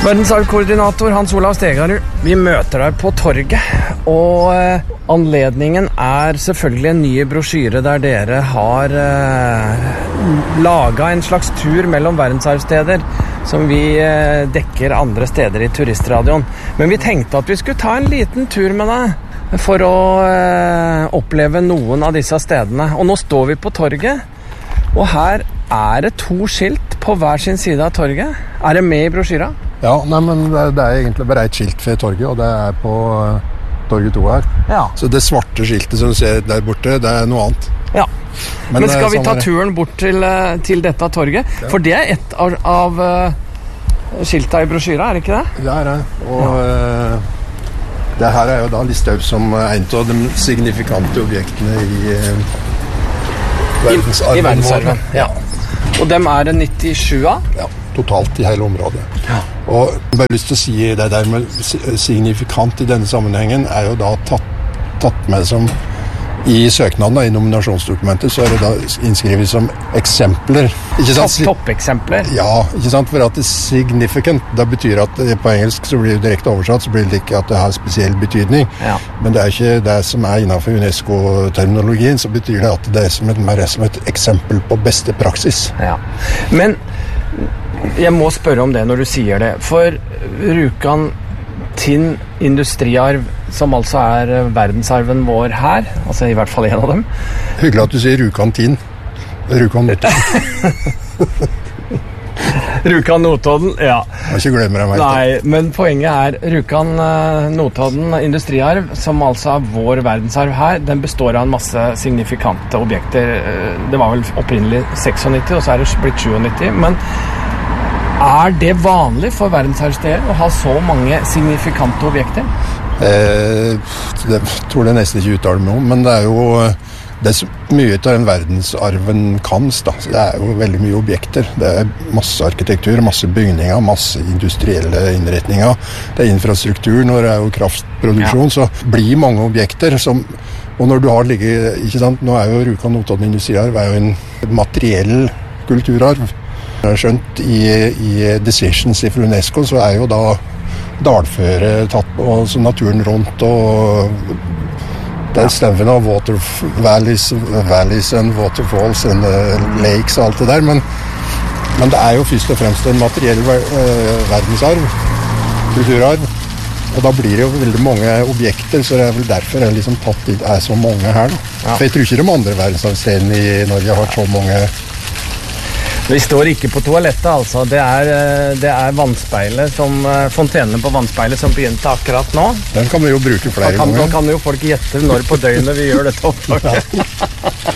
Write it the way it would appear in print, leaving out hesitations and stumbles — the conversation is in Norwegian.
Verdensarvkoordinator Hans Olav Stegarud, vi møter deg på torget, og anledningen er selvfølgelig en ny brosjyre der dere har laget en slags tur mellom verdensarvsteder som vi dekker andre steder i turistradioen. Men vi tenkte at vi skulle ta en liten tur med deg for å oppleve noen av disse stedene. Og nå står vi på torget, og her er det 2 skilt på hver sin side av torget. Er det med i brosjyra? Ja, nei, men det er egentlig bare et skilt ved torget, og det er på torget 2 her. Ja. Så det svarte skiltet som du ser der borte, det er noe annet. Ja. Men skal vi ta turen bort til dette torget? Ja. For det er et av skilta i brosjyra, er det ikke det? Det er det, og det her er jo da listet opp som en av de signifikante objektene i verdensarven. I verdensarven, ja. Og dem er det 97 av? Ja, totalt i hele området. Ja. Og jeg bare lyst til å si det der med signifikant i denne sammenhengen er jo da tatt med som i søknaden, i nominasjonsdokumentet, så er det da innskrevet som eksempler. Ikke sant? Toppeksempler? Ja, ikke sant? For at det er significant, da betyr at på engelsk så blir det direkte oversatt, så blir det ikke at det har spesiell betydning. Ja. Men det er ikke det som er innenfor UNESCO-terminologien, så betyr det at det er mer som et eksempel på beste praksis. Ja. Men jeg må spørre om det når du sier det, for Rjukan Tinn industriarv, som altså er verdensarven vår her, altså i hvert fall en av dem. Hyggelig at du sier Rjukan Tinn. Rjukan Notodden. Rjukan Notodden, ja. Jeg må ikke glemme det, Nei, men poenget er Rjukan Notodden industriarv, som altså er vår verdensarv her, den består av en masse signifikante objekter. Det var vel opprinnelig 96, og så er det blitt 97, men er det vanlig for verdensarvsteder å ha så mange signifikante objekter? Det tror jeg nesten ikke uttaler meg om, men det er jo det er mye av den verdensarven kan. Det er jo veldig mye objekter. Det er masse arkitektur, masse bygninger, masse industrielle innretninger. Det er infrastruktur, når det er jo kraftproduksjon, så blir mange objekter som, og når du har ligget, ikke sant, nå er jo Rjukan Notodden industriarv er jo en materiell kulturarv. Jeg har skjønt i decisions i UNESCO så er jo da dalføre tatt på, altså naturen rundt, og det er stemmen av valleys and waterfalls and lakes og alt det der, men det er jo først og fremst en materiell verdensarv, kulturarv, og da blir det jo veldig mange objekter, så det er vel derfor det liksom er så mange her da. Ja. For jeg tror ikke de andre verdensarvstedene i Norge har så mange. Vi står ikke på toalettet, altså. Det er vannspeilet fontenene på vannspeilet som begynte akkurat nå. Den kan vi jo bruke flere ganger. Da kan jo folk gjette når på døgnet vi gjør dette opptaket.